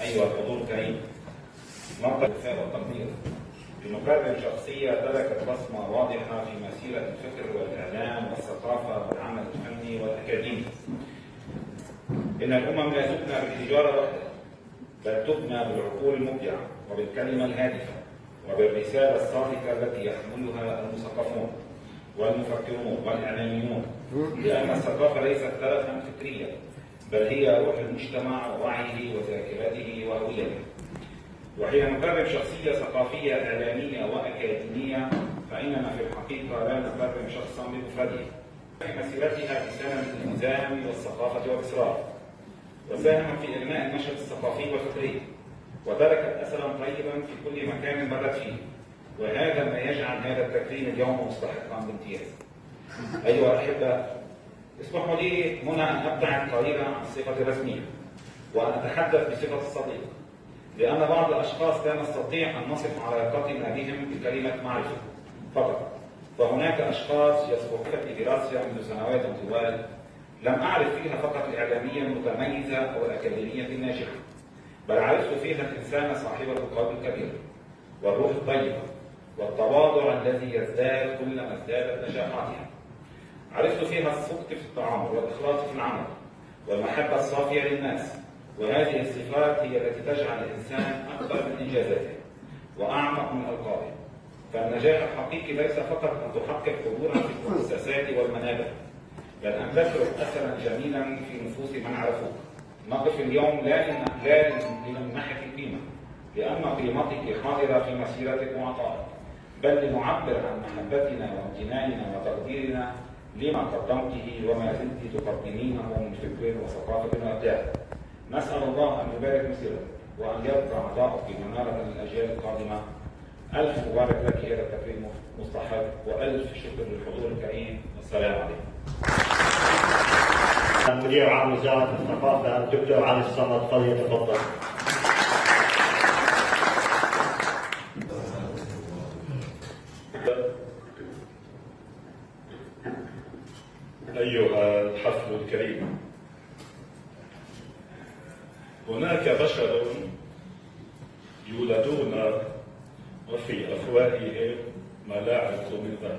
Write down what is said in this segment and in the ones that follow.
أيها الحضور الكريم، نقل الوفاء والتقدير بمكرم شخصية تركت بصمة واضحة في مسيرة الفكر والإعلام والثقافة والعمل الفني والأكاديمي. إن الأمم لا تبنى بالحجارة وحدها، بل تبنى بالعقول المبدعة وبالكلمة الهادفة وبالرسالة الصادقة التي يحملها المثقفون والمفكرون والإعلاميون، لأن الثقافة ليست تلفا فكريا، بل هي روح المجتمع ووعيه وذاكرته وهويته. وحين نكرم شخصية ثقافية إعلامية وأكاديمية فإننا في الحقيقة لا نكرم شخصا بمفرده. في مسيرتها بسنة الالتزام والثقافة والإصرار، وساهم في إغناء النشاط الثقافي والفكري، وتركت أثرا طيبا في كل مكان مرت فيه، وهذا ما يجعل هذا التكريم اليوم مستحقا بامتياز. أيها الأحبة، اسمحوا لي هنا أن أبدأ قليلا عن صفة رسمية، وأن أتحدث بصفة الصديق، لأن بعض الأشخاص لا نستطيع أن نصف علاقتنا بهم بكلمة معرفة فقط، فهناك أشخاص يسبقون في دراستي منذ سنوات طوال لم أعرف فيها فقط الإعلامية المتميزة أو الأكاديمية الناجحة، بل عرفت فيها الإنسان صاحبة القلب الكبير والروح الطيبة والتواضع الذي يزداد كلما ازدادت نجاحاتها. عرفت فيها الصدق في التعامل والإخلاص في العمل والمحبة الصافية للناس، وهذه الصفات هي التي تجعل الإنسان أكبر من إنجازاته وأعمق من ألقابه. فالنجاح الحقيقي ليس فقط أن تحقق حضورا في المؤسسات والمنابر، بل أن تترك أثرا جميلا في نفوس من عرفوك. نقف اليوم لا لنمنحك القيمة، لأن قيمتك حاضرة في مسيرتك وعطائك، بل لنعبر عن محبتنا وامتناننا وتقديرنا لما قدمته وما زلت تقدمينه من فكر وثقافة وإبداع. نسأل الله أن يبارك مسيرتك وأن يبقى عطاؤك منارة للأجيال القادمة. ألف مبارك لك، هذا التكريم مستحق، وألف شكر للحضور الكريم، والسلام عليكم. مدير عام وزارة الثقافة الدكتور علي الصمد، فليتفضل. أيها الحفل الكريم، هناك بشر يولدون وفي أفواههم ملاعق من ذهب.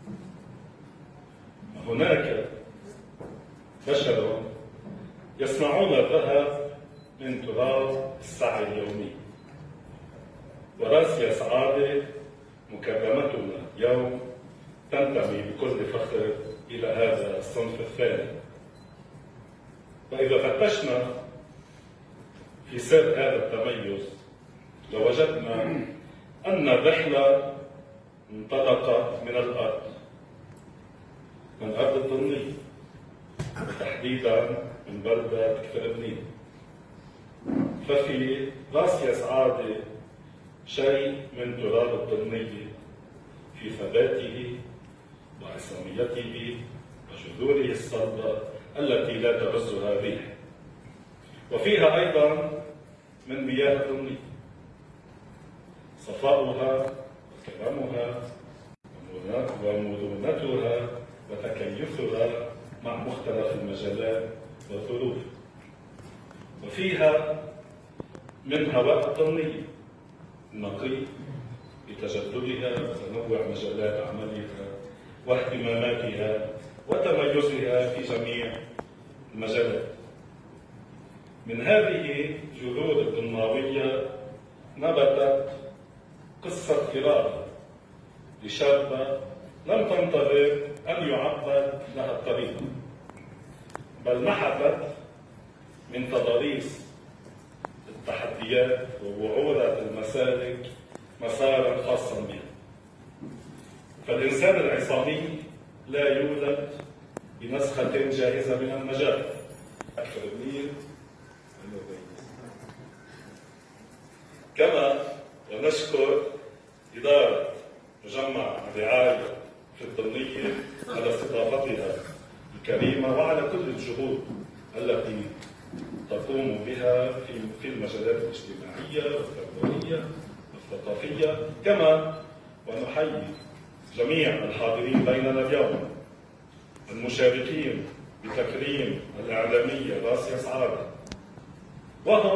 هناك بشر يصنعون الذهب من تراب السعي اليومي. وراسيا سعادة مكرمتنا اليوم تنتمي بكل فخر إلى هذا الصنف الثاني. وإذا فتشنا في سر هذا التميز لوجدنا أن الرحلة انطلقت من الأرض، من أرض الضنية، وتحديدا من بلدة كفر بنين. ففي راسيا سعادة شيء من تراب الضنية في ثباته وعصاميته وجذوره الصلبة التي لا تغزها الريح، وفيها أيضا من مياه الضنية صفاؤها وكرمها ومرونتها وتكيفها مع مختلف المجالات والظروف. وفيها من هواء الضنية النقي بتجددها وتنوع مجالات عملها واهتماماتها وتميزها في جميع المجالات. من هذه جذور الضناوية نبتت قصة إرادة لشابة لم تنتظر أن يعبد لها الطريق، بل نحتت من تضاريس التحديات ووعورة المسالك مسارا خاصا بها. فالإنسان العصامي لا يولد بنسخة جاهزة من النجاح. كما ونشكر إدارة مجمع الرعاية في الضنية على استضافتها الكريمة وعلى كل الجهود التي تقوم بها في المجالات الاجتماعية والتربوية والثقافية. كما ونحيي جميع الحاضرين بيننا اليوم المشاركين بتكريم الإعلامية راسيا سعادة، وهم